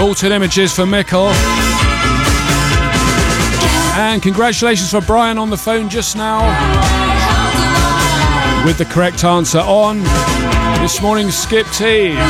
Altered Images for Mikkel. And congratulations for Brian on the phone just now with the correct answer on this morning's Skip Tea.